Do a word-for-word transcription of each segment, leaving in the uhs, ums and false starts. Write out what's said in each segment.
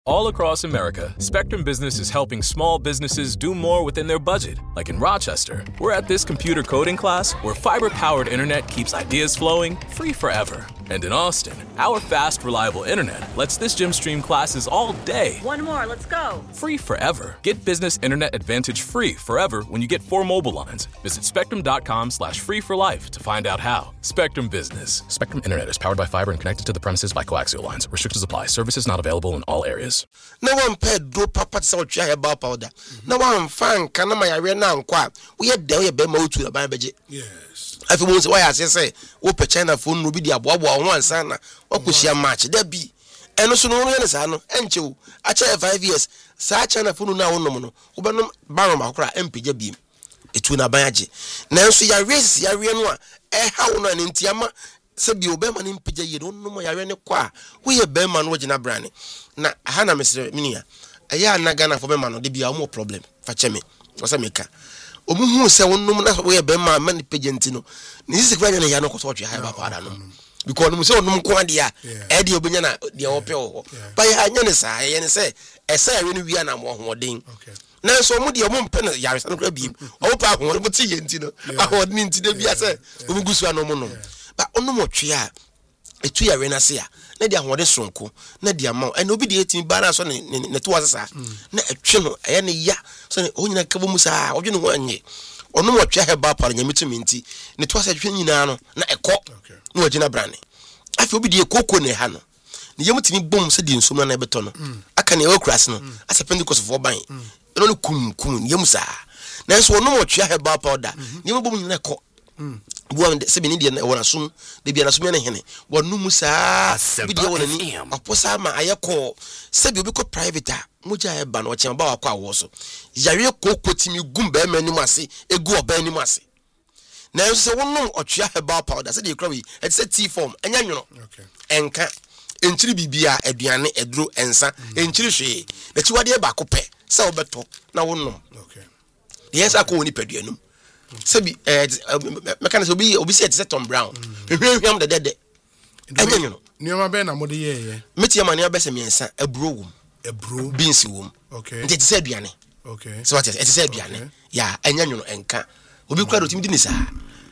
All across America, Spectrum Business is helping small businesses do more within their budget. Like in Rochester, we're at this computer coding class where fiber-powered internet keeps ideas flowing free forever. And in Austin, our fast, reliable internet lets this gym stream classes all day. One more, let's go. Free forever. Get Business Internet Advantage free forever when you get four mobile lines. Visit spectrum.com slash free for life to find out how. Spectrum Business. Spectrum Internet is powered by fiber and connected to the premises by coaxial lines. Restrictions apply. Services not available in all areas. No one paid do papa so try about powder. No one fan can my arena and quack. We had there be mo to the baby. Yes. I feel why I say, Open China phone will be the abwa one sana, or push your match. There be. And also no one is ano, and you. I try five years. Such an phone now no mono. Ubanum Baroma cry M P J beam. It will not baji. Now so ya race ya rienwa. Eh how no intiama. Sabi obema ni mpija ye don't know ya rene kwa. We a beman wajina brani. Na hana Mister Minia. Aya na Ghana for bema no de bia mo problem. Fache me. Wasa meka. Omu hu se wonum na we bema man pejenti no. Ni sisi kwa na ya no koso twa ha ba para no. Because no se wonum ko ade a e de obenya na de ope ho. Ba ya anya ne sa ye ne se esa ya we no wi na mo hoden. Na so mu de omu mpe no yare sa no kra bi. O pa ho mo ti yenti no. Ahoden nti de bia se omu gusu ano mo no. Ba onu mo twe a etu ya rena se a na dia hode sonko na dia ma e na obi de etimi bara so ne ne to asesa na etwe no e ne ya so ne onyina kabo mu sa odwe ne ho anye onu mo twe he ba para nyamitimi nti ne to asesa twe nyina no na ekọ na ogina brane afi obi de kokko ne ha no ne yamutimi bom se di nsom na ebeto no aka ne okras no asa pentecost for ban no no kum kum yamusa na so onu mo twe he ba powder ne mo bom nyina ekọ buam de sebi ni de wona sum de bia na sum ne hene wonu musa bi de wona ni aposa ma ayeko sebi obi ko private a moja e ba no che ba wa kwa wo so yare kokotimi gum ba ma ni mase egu oba ni mase na so se wonu otwea herbal powder se de kra wi e se tea form enya nwono okay enka enchiri bibia aduane eduro ensa enchiri hwe na ti wade ba ko pe se obeto na wonu okay yes akọ ni peduanum Sabi eh mekana so obi obi say it Tom Brown. Hwehwehwam de de. Enye no. Nioma be na mode ye ye. Metia mane abese miensa ebro wom. Ebro beans wom. Okay. Nti say aduane. Okay. So what is it say aduane? Ya enye no enka. Obi kura do timi di ni sa.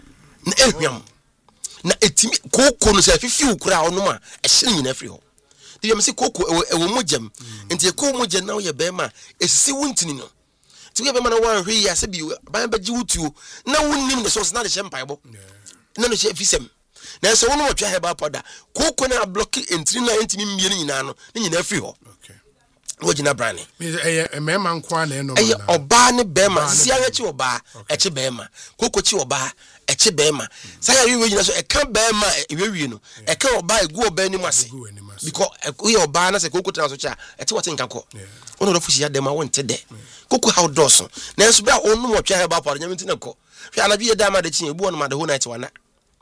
Na ehwam. Na etimi koko no say fifi ukura ono ma ehye nyina afri ho. Di yam say koko ewo mogem. Nti koko mogem na wo ye be ma esisi wuntini no. We be man one hwe ya se bi ban ba ji wutu na wonnim ne so na de chempaibo na no che fisem na so wono twa heba poda koko na block entry na entimi mbie nyina no ne nyina afri ho okay wo gina brane eh mema nko na no eh oba ne bema sia chi oba eche bema koko chi oba eche bema saya wi gina so e kan bema ewewie no e kan oba egu oba ni mase because we oba na se koko tena so cha ete wote nkanko ono do fusi ya dem a wonte de koko how doso na enso bra onu mo twa heba pa nyamenti na ko hwe anabi ye da ma de chi ebu onu ma de ho night wana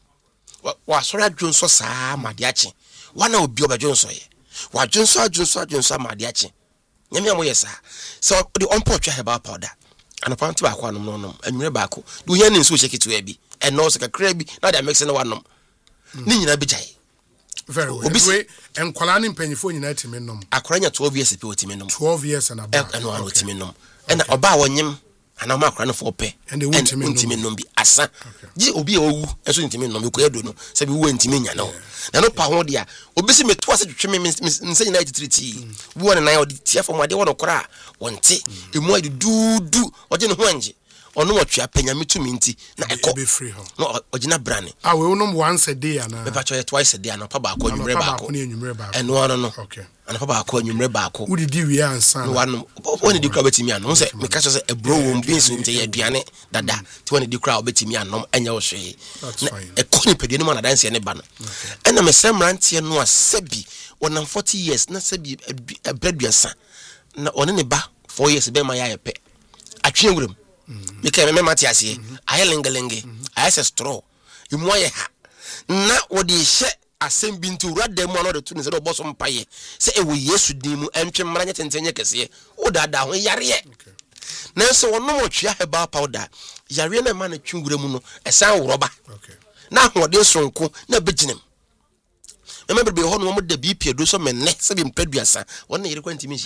wa sori adwonso saa ma de achi wana obi obadwonso ye wa adwonso adwonso adwonso ma de achi nyame amoye saa so the on pot twa heba powder anopa nti ba kwa nom no nom anwure ba ko do hia ne nso hyeketu abi eno se kakra bi na de mix na wanom ni nyina bi jai very well we enkwala ne mpanyifo nyina timi nom akoranya twelve years pe otimi nom twelve years and above eno ano otimi nom ena oba wonyem ana ma akora no for pe and they want ntimi nom bi asa ji obi e owu enso ntimi nom ko edo no se bi wo ntimi nya no na no pa ho dia obi se meto ase twetwe me nse nyina eighty-three ti bi wona na odi tia fo mo ade wona kora wonte emu ade dudu oje ne ho anje ono watwa panyamitumi nti na ekọ be free ho no ogina brane ah we onom once a day ana be pacho twice a day ana pa ba akọ nwumre ba akọ eno ano no okay ana pa ba akọ nwumre ba akọ udi di wi ansa no wanu woni di kra betimi anom se me ka so ebro won beans nti ye aduane dada ti woni di kra betimi anom enya wo hwe ekọ ni pedie no ma na dance ne ba no ena me semrantie no asabi wonam forty years na sabi abraduasa na one ne ba four years be ma ya yepe atwe nwuram Mika me mati ase aye lengelenge aye se straw imu aye ha na wodi hye asem bi nti urade mu ano de tu ne se do boso mpaye se ewo Yesu din mu entwe mranya tentenye kese wo dada ho yare na se wono mo twia heba powder yare na ma na twungure mu no esan woroba na ho de sonko na beginem ɛma bebree hɔ no mo da B P do so menne sɛ bi mpeduasa wɔn na yere kwantimi